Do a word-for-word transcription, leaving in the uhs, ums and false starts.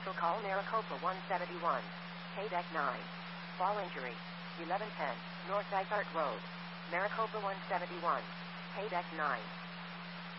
Central call Maricopa one seventy-one. K-Deck nine. Fall injury. eleven ten. North Dysart Road. Maricopa one seventy-one. K-Deck nine.